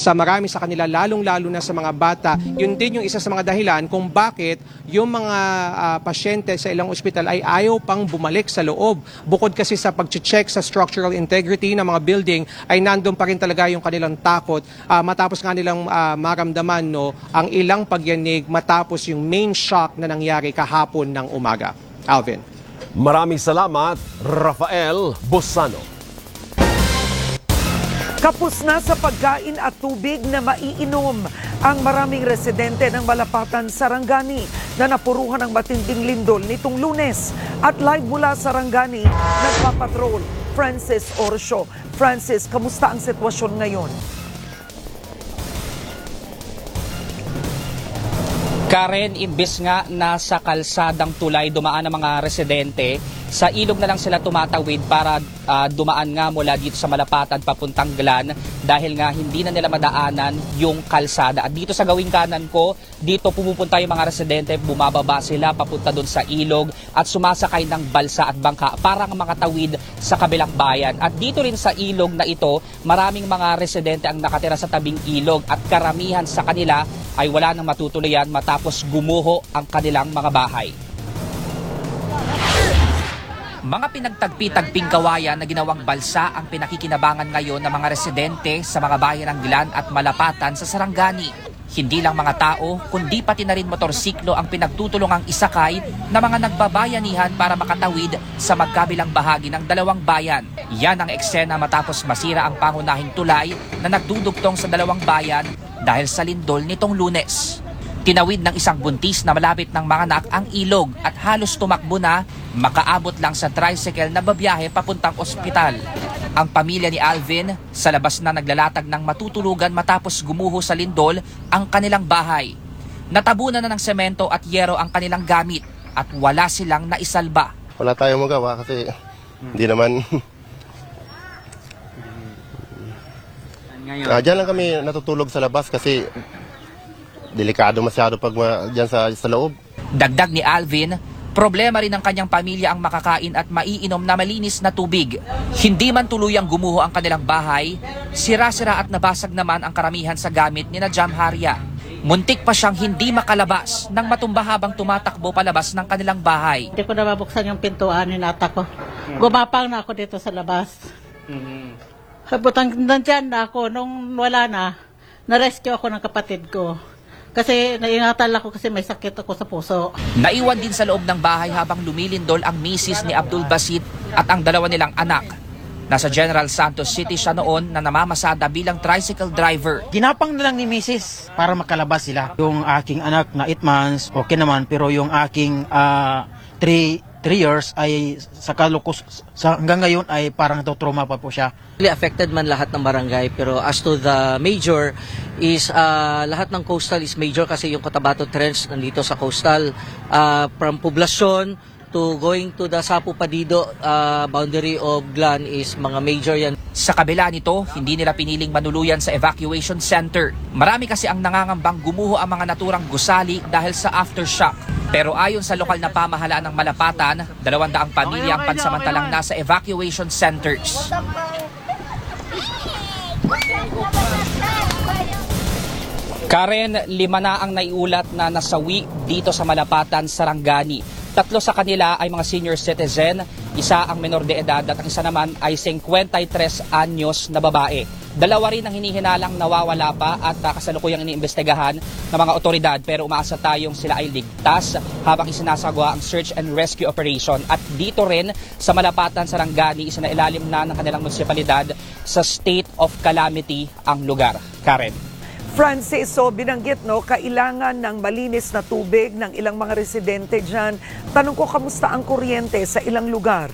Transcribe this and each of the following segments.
sa marami sa kanila, lalong-lalo na sa mga bata. Yun din yung isa sa mga dahilan kung bakit yung mga pasyente sa ilang ospital ay ayaw pang bumalik sa loob. Bukod kasi sa pag-check sa structural integrity ng mga building, ay nandun pa rin talaga yung kanilang takot matapos nga nilang maramdaman ang ilang pagyanig matapos yung main shock na nangyari kahapon ng umaga. Alvin. Maraming salamat, Rafael Bosano. Kapos na sa pagkain at tubig na maiinom ang maraming residente ng Malapatan, Sarangani na napuruhan ng matinding lindol nitong Lunes. At live mula sa Sarangani, nagpapatrol Francis Orsio. Francis, kamusta ang sitwasyon ngayon? Karen, imbes nga nasa kalsadang tulay dumaan ang mga residente, sa ilog na lang sila tumatawid para dumaan nga mula dito sa Malapatan papuntang Glan dahil nga hindi na nila madaanan yung kalsada. At dito sa gawing kanan ko, dito pumupunta yung mga residente, bumababa sila papunta doon sa ilog at sumasakay ng balsa at bangka para makatawid sa kabilang bayan. At dito rin sa ilog na ito, maraming mga residente ang nakatira sa tabing ilog at karamihan sa kanila ay wala nang matutuluyan matapos gumuho ang kanilang mga bahay. Mga pinagtagpi-tagping kawayan na ginawang balsa ang pinakikinabangan ngayon ng mga residente sa mga bayan ng Glan at Malapatan sa Sarangani. Hindi lang mga tao, kundi pati na rin motorsiklo ang pinagtutulungang isakay na mga nagbabayanihan para makatawid sa magkabilang bahagi ng dalawang bayan. Yan ang eksena matapos masira ang pangunahing tulay na nagdudugtong sa dalawang bayan dahil sa lindol nitong Lunes. Tinawid ng isang buntis na malapit ng mga anak ang ilog at halos tumakbo na, makaabot lang sa tricycle na babiyahe papuntang ospital. Ang pamilya ni Alvin sa labas na naglalatag ng matutulugan matapos gumuho sa lindol ang kanilang bahay. Natabunan na ng semento at yero ang kanilang gamit at wala silang naisalba. Wala tayong magawa kasi hindi naman... Diyan lang kami natutulog sa labas kasi delikado masyado pag dyan sa loob. Dagdag ni Alvin, problema rin ng kanyang pamilya ang makakain at maiinom na malinis na tubig. Hindi man tuluyang gumuho ang kanilang bahay, sira-sira at nabasag naman ang karamihan sa gamit ni na Jam Haria. Muntik pa siyang hindi makalabas nang matumba habang tumatakbo palabas ng kanilang bahay. Hindi ko na mabuksan yung pintuan ni nata ko. Gumapang na ako dito sa labas. Habutang nandyan na ako, nung wala na, na-rescue ako ng kapatid ko. Kasi naingatan ako kasi may sakit ako sa puso. Naiwan din sa loob ng bahay habang lumilindol ang misis ni Abdul Basit at ang dalawa nilang anak. Nasa General Santos City siya noon na namamasada bilang tricycle driver. Ginapang na lang ni misis para makalabas sila. Yung aking anak na 8 months, okay naman. Pero yung aking 3 years ay hanggang ngayon ay parang trauma pa po siya. Affected man lahat ng barangay, pero as to the major is lahat ng coastal is major kasi yung Cotabato Trench nandito sa coastal, from Poblacion to going to the Sapu Padido boundary of Glan is mga major yan. Sa kabila nito, hindi nila piniling manuluyan sa evacuation center. Marami kasi ang nangangambang gumuho ang mga naturang gusali dahil sa aftershock. Pero ayon sa lokal na pamahalaan ng Malapatan, 200 pamilya ang pansamantalang nasa evacuation centers. Karen, 5 na ang naiulat na nasawi dito sa Malapatan, Sarangani. 3 sa kanila ay mga senior citizen, isa ang menor de edad at ang isa naman ay 53 anyos na babae. 2 rin ang hinihinalang nawawala pa at kasalukuyang iniimbestigahan ng mga otoridad pero umaasa tayong sila ay ligtas habang isinasagawa ang search and rescue operation. At dito rin sa Malapatan, Sarangani, isinailalim na ng kanilang munisipalidad sa state of calamity ang lugar. Karen. Francis, so binanggit kailangan ng malinis na tubig ng ilang mga residente dyan. Tanong ko, kamusta ang kuryente sa ilang lugar?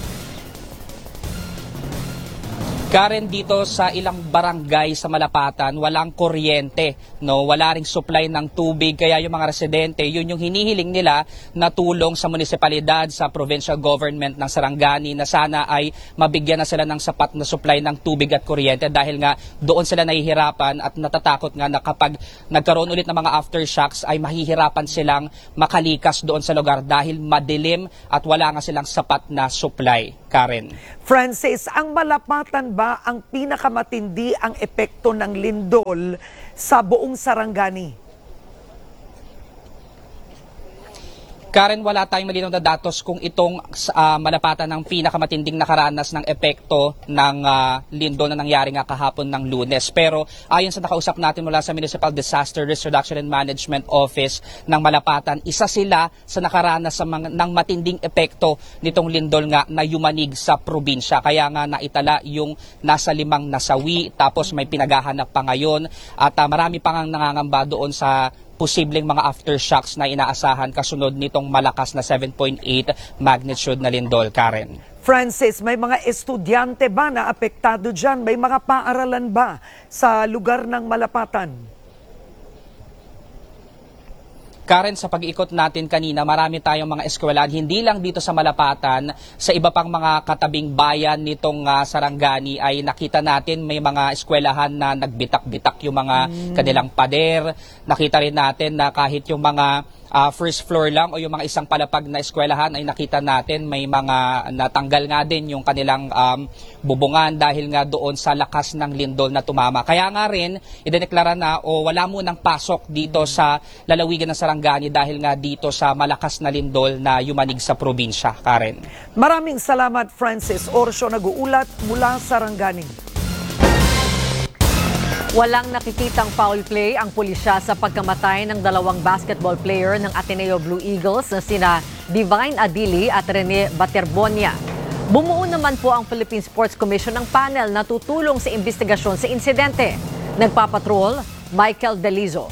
Karen, dito sa ilang barangay sa Malapatan, walang kuryente, wala ring supply ng tubig, kaya yung mga residente, yun yung hinihiling nila na tulong sa munisipalidad, sa provincial government ng Sarangani na sana ay mabigyan na sila ng sapat na supply ng tubig at kuryente dahil nga doon sila nahihirapan at natatakot nga na kapag nagkaroon ulit ng mga aftershocks ay mahihirapan silang makalikas doon sa lugar dahil madilim at wala nga silang sapat na supply. Karen. Francis, ang malapatan ba ang pinakamatindi ang epekto ng lindol sa buong Sarangani? Karen, wala tayong malinaw na datos kung itong malapatan ng pinakamatinding nakaranas ng epekto ng lindol na nangyari nga kahapon ng Lunes. Pero ayon sa nakausap natin mula sa Municipal Disaster Risk Reduction and Management Office ng Malapatan, isa sila sa nakaranas ng matinding epekto nitong lindol nga na yumanig sa probinsya. Kaya nga naitala yung nasa 5 nasawi, tapos may pinaghahanap pa ngayon at marami pa ngang nangangamba doon sa posibleng mga aftershocks na inaasahan kasunod nitong malakas na 7.8 magnitude na lindol, Karen. Francis, may mga estudyante ba na apektado dyan? May mga paaralan ba sa lugar ng Malapatan? Karen, sa pag-iikot natin kanina, marami tayong mga eskwelahan, hindi lang dito sa Malapatan, sa iba pang mga katabing bayan nitong Sarangani ay nakita natin may mga eskwelahan na nagbitak-bitak yung mga kanilang pader. Nakita rin natin na kahit yung mga first floor lang o yung mga isang palapag na eskwelahan ay nakita natin may mga natanggal nga din yung kanilang bubungan dahil nga doon sa lakas ng lindol na tumama. Kaya nga rin, idineklara na wala munang pasok dito sa lalawigan ng Sarangani dahil nga dito sa malakas na lindol na yumanig sa probinsya, Karen. Maraming salamat, Francis Orsio, nag-uulat mula sa Sarangani. Walang nakikitang foul play ang pulisya sa pagkamatay ng 2 basketball player ng Ateneo Blue Eagles na sina Divine Adili at Rene Baterbonia. Bumuo naman po ang Philippine Sports Commission ng panel na tutulong sa investigasyon sa insidente. Nagpapatrol, Michael Delizo.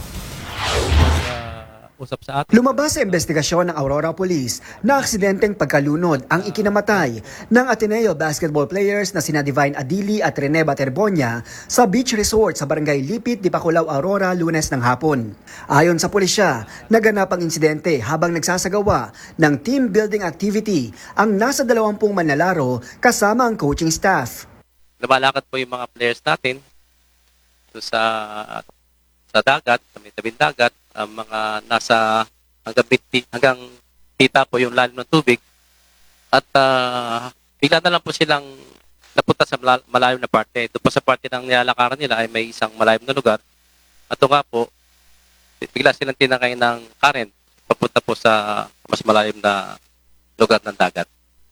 Lumabas sa investigasyon ng Aurora Police na aksidenteng pagkalunod ang ikinamatay ng Ateneo basketball players na sina Divine Adili at Rene Baterbonia sa beach resort sa barangay Lipit, Dipakulaw, Aurora, Lunes ng hapon. Ayon sa pulisya, naganap ang insidente habang nagsasagawa ng team building activity ang nasa 20 manlalaro kasama ang coaching staff. Lumalakad po yung mga players natin sa dagat, sa may tabing dagat. Mga nasa hanggang kita po yung lalim ng tubig at bigla na lang po silang napunta sa malalim na parte. Ito po sa parte ng nilalakaran nila ay may isang malalim na lugar at ito nga po bigla silang tinangay ng current papunta po sa mas malalim na lugar ng dagat.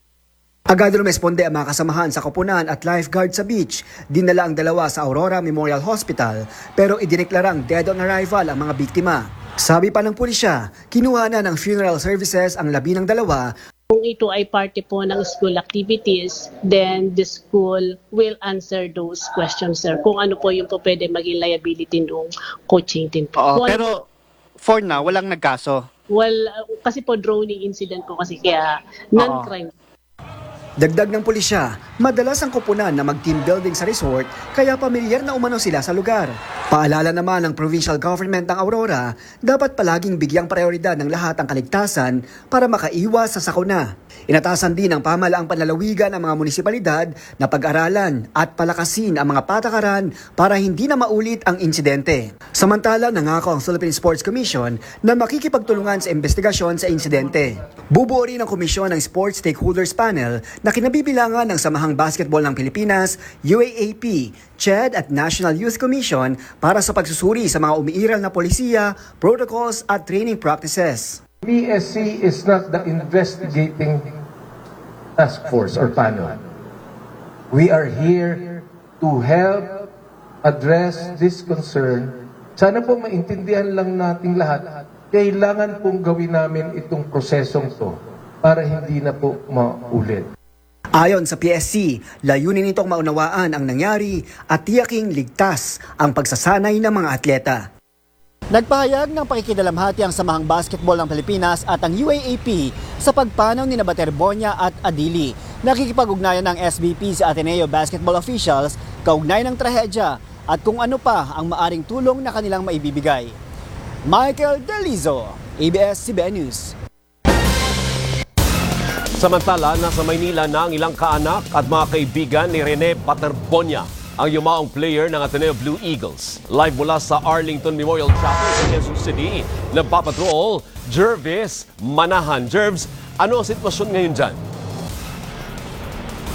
Agad rumesponde ang mga kasamahan sa koponan at lifeguard sa beach. Dinala ang 2 sa Aurora Memorial Hospital pero idineklarang dead on arrival ang mga biktima. Sabi pa ng pulisya, kinuha na ng funeral services ang labi ng 2. Kung ito ay parte po ng school activities, then the school will answer those questions, sir. Kung ano po yung po pwede maging liability ng coaching team. Pero for now, walang nagkaso? Well, kasi po droning incident po kasi kaya non-crime. Dagdag ng pulisya, madalas ang koponan na mag-team building sa resort kaya pamilyar na umano sila sa lugar. Paalala naman ng provincial government ng Aurora, dapat palaging bigyang prioridad ng lahat ang kaligtasan para makaiwas sa sakuna. Inatasan din ng pamahalaang panlalawigan ang mga munisipalidad na pag-aralan at palakasin ang mga patakaran para hindi na maulit ang insidente. Samantala, nangako ang Philippine Sports Commission na makikipagtulungan sa investigasyon sa insidente. Bubuo rin ang komisyon ng Sports Stakeholders Panel na kinabibilangan ng Samahang Basketball ng Pilipinas, UAAP, CHED at National Youth Commission para sa pagsusuri sa mga umiiral na polisiya, protocols at training practices. PSC is not the investigating task force or panel. We are here to help address this concern. Sana po maintindihan lang nating lahat, kailangan pong gawin namin itong prosesong to para hindi na po maulit. Ayon sa PSC, layunin nitong maunawaan ang nangyari at tiyaking ligtas ang pagsasanay ng mga atleta. Nagpahayag ng pakikidalamhati ang Samahang Basketball ng Pilipinas at ang UAAP sa pagpanaw ni Baterbonia at Adili. Nakikipag-ugnayan ng SBP sa Ateneo basketball officials kaugnay ng trahedya at kung ano pa ang maaring tulong na kanilang maibibigay. Michael Delizo, ABS-CBN News. Samantala, nasa Maynila na ang ilang kaanak at mga kaibigan ni Rene Baterbonia, ang yumaong player ng Ateneo Blue Eagles. Live mula sa Arlington Memorial Chapel sa Quezon City, nagpapatrol, Jervis Manahan. Jervis, ano ang sitwasyon ngayon dyan?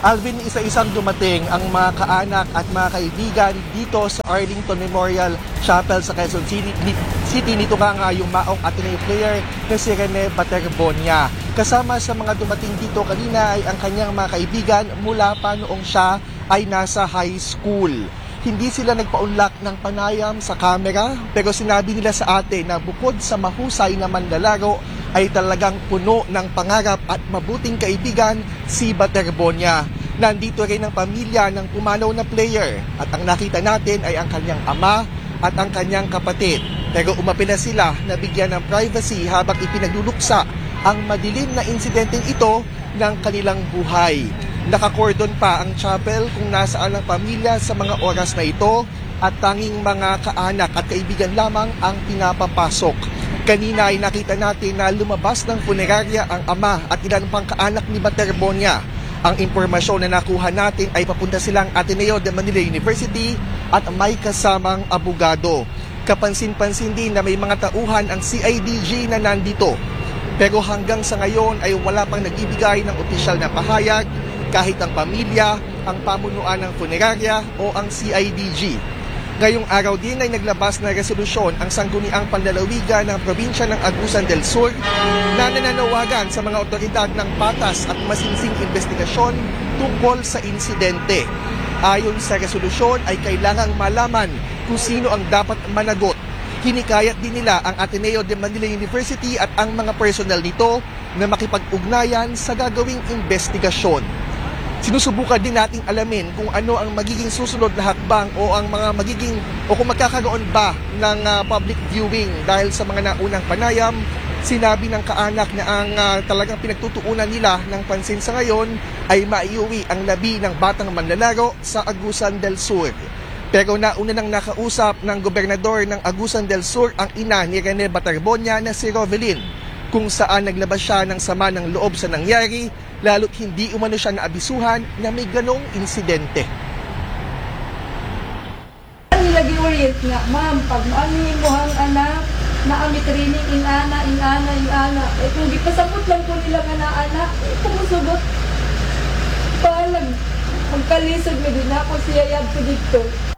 Alvin, isa-isang dumating ang mga kaanak at mga kaibigan dito sa Arlington Memorial Chapel sa Quezon City. Nito nga yung maong Ateneo player na si Rene Baterbonia. Kasama sa mga dumating dito kanina ay ang kanyang mga kaibigan mula pa noong siya ay nasa high school. Hindi sila nagpaunlak ng panayam sa kamera, pero sinabi nila sa atin na bukod sa mahusay na manlalaro ay talagang puno ng pangarap at mabuting kaibigan si Baterbonia. Nandito rin ang pamilya ng pumanaw na player at ang nakita natin ay ang kanyang ama at ang kanyang kapatid. Pero umapila sila na bigyan ng privacy habang ipinagluluksa ang madilim na insidenteng ito ng kanilang buhay. Nakakordon pa ang chapel kung nasaan ang pamilya sa mga oras na ito at tanging mga kaanak at kaibigan lamang ang pinapapasok. Kanina ay nakita natin na lumabas ng punerarya ang ama at ilan pang kaanak ni Baterbonia. Ang impormasyon na nakuha natin ay papunta silang Ateneo de Manila University at may kasamang abogado. Kapansin-pansin din na may mga tauhan ang CIDG na nandito. Pero hanggang sa ngayon ay wala pang nag-ibigay ng opisyal na pahayag kahit ang pamilya, ang pamunuan ng punerarya o ang CIDG. Ngayong araw din ay naglabas na resolusyon ang sangguniang panlalawigan ng probinsya ng Agusan del Sur na nananawagan sa mga otoridad ng patas at masinsing investigasyon tungkol sa insidente. Ayon sa resolusyon ay kailangang malaman kung sino ang dapat managot. Hinikayat din nila ang Ateneo de Manila University at ang mga personal nito na makipag-ugnayan sa gagawing investigasyon. Sinusubukan din nating alamin kung ano ang magiging susunod na hakbang o ang mga magiging o kung magkakaroon ba ng public viewing dahil sa mga naunang panayam. Sinabi ng kaanak na ang talagang pinagtutuunan nila ng pansin sa ngayon ay maiuwi ang labi ng batang manlalaro sa Agusan del Sur. Pero nauna nang nakausap ng gobernador ng Agusan del Sur ang ina ni Rene Baterbonia na si Rovelyn, kung saan naglabas siya ng sama ng loob sa nangyari, lalo't hindi umano siya naabisuhan na may ganong insidente. Lagi orient nga, ma'am, pag maaming mo ang anak, naami training inana. Kung di pasapot lang po nila nga na anak, pumusugot. Palag, magkalisod mo din ako siya yad po dito.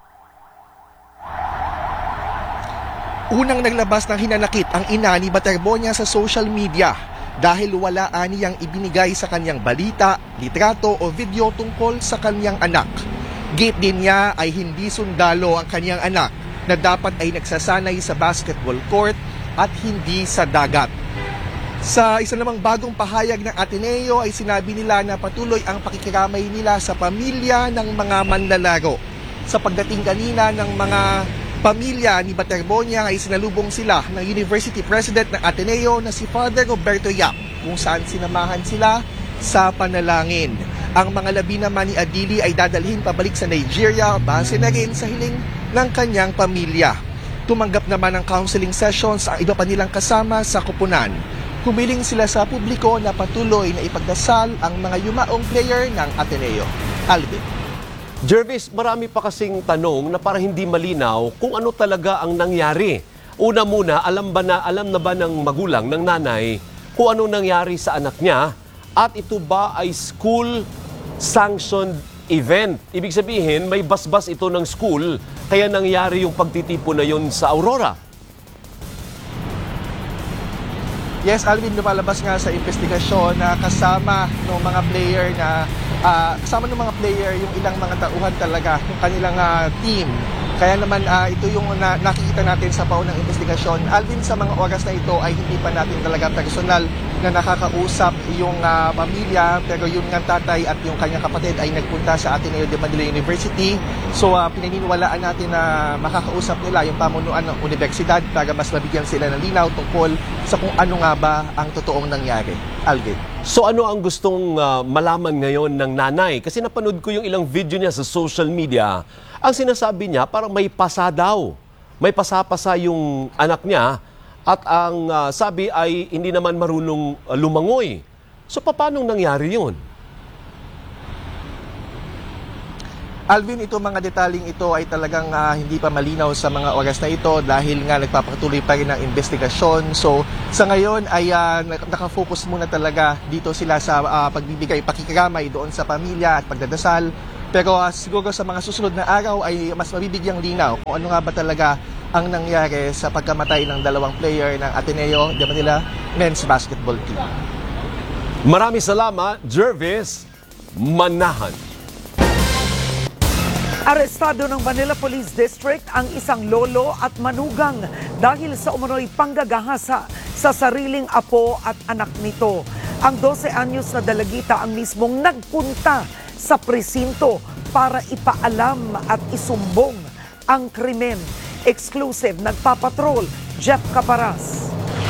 Unang naglabas ng hinanakit ang ina ni Baterbonia sa social media dahil wala aniyang ibinigay sa kanyang balita, litrato o video tungkol sa kanyang anak. Gate din niya ay hindi sundalo ang kanyang anak na dapat ay nagsasanay sa basketball court at hindi sa dagat. Sa isa namang bagong pahayag ng Ateneo ay sinabi nila na patuloy ang pakikiramay nila sa pamilya ng mga manlalaro. Sa pagdating kanina ng mga pamilya ni Baterbonia ay sinalubong sila ng University President ng Ateneo na si Father Roberto Yap, kung saan sinamahan sila sa panalangin. Ang mga labi naman ni Adili ay dadalhin pabalik sa Nigeria base na rin sa hiling ng kanyang pamilya. Tumanggap naman ng counseling sessions ang iba pa nilang kasama sa koponan. Humiling sila sa publiko na patuloy na ipagdasal ang mga yumaong player ng Ateneo. Alvin. Jervis, marami pa kasing tanong na para hindi malinaw kung ano talaga ang nangyari. Una muna, alam na ba ng magulang, ng nanay, kung ano nangyari sa anak niya at ito ba ay school-sanctioned event? Ibig sabihin, may basbas ito ng school kaya nangyari yung pagtitipon na yun sa Aurora. Yes, Alvin, lumalabas nga sa investigasyon na kasama ng mga player yung ilang mga tauhan talaga, yung kanilang team. Kaya naman ito yung nakikita natin sa paunang investigasyon. Alvin, sa mga oras na ito ay hindi pa natin talaga personal na nakakausap yung pamilya, pero yung tatay at yung kanyang kapatid ay nagpunta sa Ateneo de Manila University. So pinaniniwalaan natin na makakausap nila yung pamunuan ng universidad para mas mabigyan sila ng linaw tungkol sa kung ano nga ba ang totoong nangyari. Alvin. So ano ang gustong malaman ngayon ng nanay? Kasi napanood ko yung ilang video niya sa social media. Ang sinasabi niya parang may pasa daw. May pasa-pasa yung anak niya at ang sabi ay hindi naman marunong lumangoy. So paano nangyari yun? Alvin, ito mga detaling ito ay talagang hindi pa malinaw sa mga oras na ito dahil nga nagpapatuloy pa rin ang investigasyon. So sa ngayon ay nakafocus muna talaga dito sila sa pagbibigay pakikiramay doon sa pamilya at pagdadasal. Pero siguro sa mga susunod na araw ay mas mabibigyang linaw kung ano nga ba talaga ang nangyari sa pagkamatay ng dalawang player ng Ateneo de Manila Men's Basketball Team. Maraming salamat, Jervis Manahan. Arestado ng Manila Police District ang isang lolo at manugang dahil sa umano'y panggagahasa sa sariling apo at anak nito. Ang 12 anyos na dalagita ang mismong nagpunta sa presinto para ipaalam at isumbong ang krimen. Exclusive, nagpapatrol, Jeff Caparas.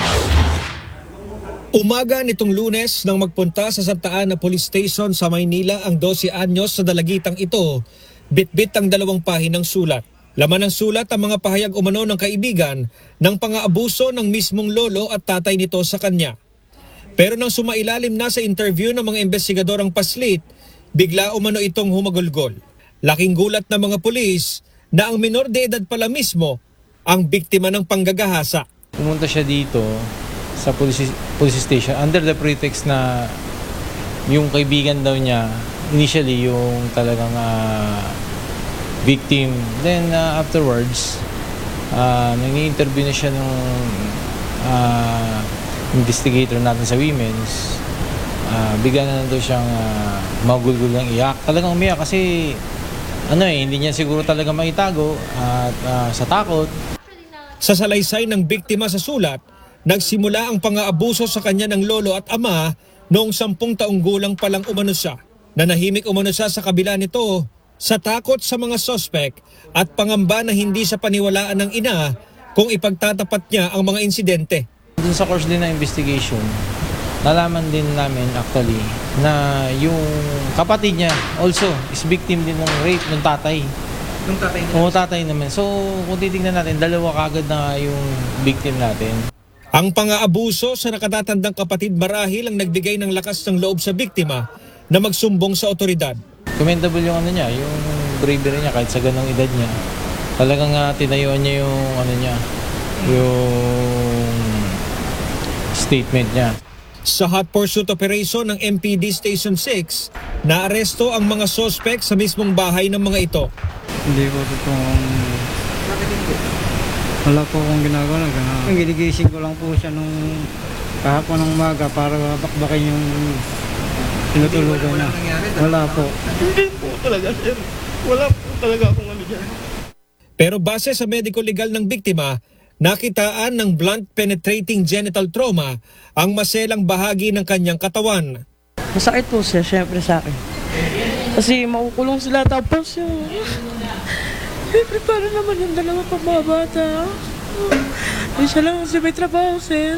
Umaga nitong Lunes nang magpunta sa Santa Ana Police Station sa Maynila ang 12 anyos na dalagitang ito, bitbit ang 2 pahinang sulat. Laman ng sulat ang mga pahayag umano ng kaibigan ng pang-aabuso ng mismong lolo at tatay nito sa kanya. Pero nang sumailalim na sa interview ng mga investigador ang paslit, bigla umano itong humagulgol. Laking gulat ng mga pulis na ang minor de edad pala mismo ang biktima ng panggagahasa. Pumunta siya dito sa police station under the pretext na yung kaibigan daw niya initially yung talagang victim. Then afterwards, nag-i-interview na siya ng investigator natin sa women's. Bigla na daw siyang magulgul ng iyak. Talagang umiyak kasi hindi niya siguro talaga maitago at sa takot. Sa salaysay ng biktima sa sulat, nagsimula ang pang-aabuso sa kanya ng lolo at ama noong 10 taong gulang pa lang umano siya. Nanahimik umano siya sa kabila nito sa takot sa mga sospek at pangamba na hindi sa paniwalaan ng ina kung ipagtatapat niya ang mga insidente. Dun sa course din ng investigation, nalaman din namin actually na yung kapatid niya also is victim din ng rape ng tatay. Ng tatay niya? Oo, tatay naman. So kung titignan natin, 2 kagad na yung victim natin. Ang pang-aabuso sa nakatatandang kapatid marahil ang nagbigay ng lakas ng loob sa biktima na magsumbong sa otoridad. Commendable yung yung bravery niya kahit sa ganong edad niya. Talagang tinayuan niya yung statement niya. Sa hot pursuit operation ng MPD Station 6, naaresto ang mga sospek sa mismong bahay ng mga ito. Hindi ko totoong... Wala po akong ginagawa na gano'n. Ginigising ko lang po siya nung kahapon ng umaga para bakbakin yung tinutulugan na. Wala po. Hindi po talaga, sir. Wala po talaga akong dyan. Pero base sa medical legal ng biktima, nakitaan ng blunt penetrating genital trauma ang maselang bahagi ng kanyang katawan. Masakit po siya, syempre sa akin. Kasi makukulong sila tapos yung... Siyempre, para naman yung 2 pang mga bata. Hindi siya lang kasi may trabaho, sir.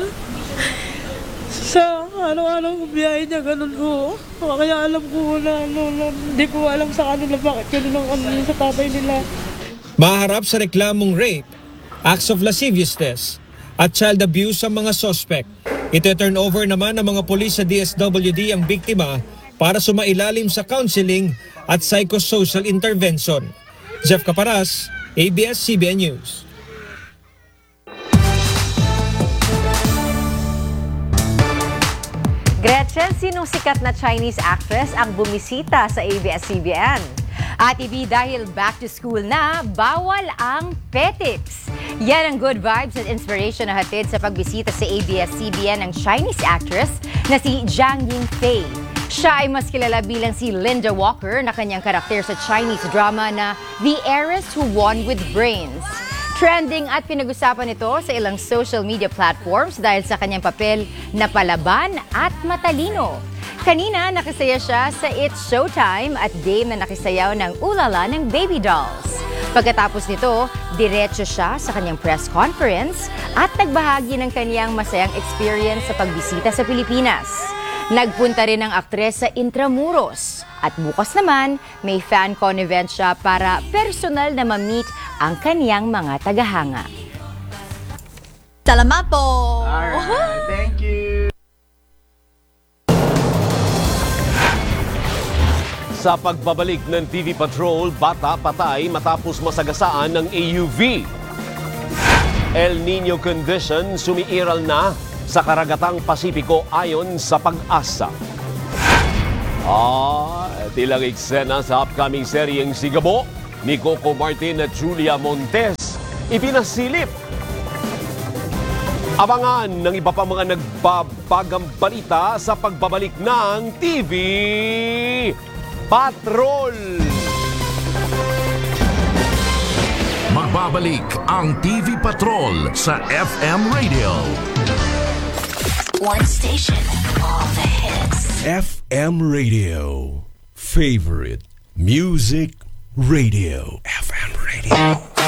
Sa araw-araw biyahe niya, ganun ho. Kaya alam ko na hindi ko alam sa kanila bakit ganun ang sa tatay nila. Maharap sa reklamong rape, acts of lasciviousness at child abuse sa mga suspect. Ito-turn over naman ng mga pulis sa DSWD ang biktima para sumailalim sa counseling at psychosocial intervention. Jeff Caparas, ABS-CBN News. Gretchen, sinong sikat na Chinese actress ang bumisita sa ABS-CBN? At dahil back to school na, bawal ang petics. Yan ang good vibes at inspiration na hatid sa pagbisita sa ABS-CBN ng Chinese actress na si Zhang Yingfei. Siya ay mas kilala bilang si Linda Walker na kanyang karakter sa Chinese drama na The Heiress Who Won with Brains. Trending at pinag-usapan ito sa ilang social media platforms dahil sa kanyang papel na palaban at matalino. Kanina, nakisaya siya sa It's Showtime at game na nakisayaw ng Ulala ng Baby Dolls. Pagkatapos nito, diretso siya sa kanyang press conference at nagbahagi ng kanyang masayang experience sa pagbisita sa Pilipinas. Nagpunta rin ang aktres sa Intramuros. At bukas naman, may fan con event siya para personal na ma-meet ang kaniyang mga tagahanga. Salamat po! Alright, thank you! Sa pagbabalik ng TV Patrol, bata patay matapos masagasaan ng AUV. El Nino condition sumiiral na sa karagatang Pasipiko ayon sa Pag-asa. Tilang eksena sa upcoming seryeng Sigabo ni Coco Martin at Julia Montes ipinasilip. Abangan ng iba pa mga nagbabagang balita sa pagbabalik ng TV Patrol. Magbabalik ang TV Patrol sa FM Radio. One station, all the hits. FM Radio. Favorite Music Radio. FM Radio.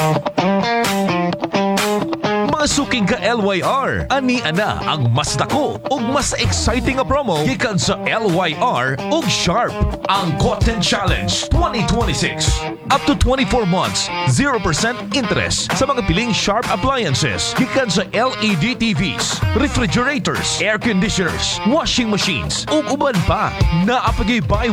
Masuking ka LYR. Ani ana ang mas dako ug mas exciting nga promo gikan sa LYR ug Sharp. Ang Cotton Challenge 2026. Up to 24 months, 0% interest sa mga piling Sharp appliances gikan sa LED TVs, refrigerators, air conditioners, washing machines ug uban pa. Naapagay buy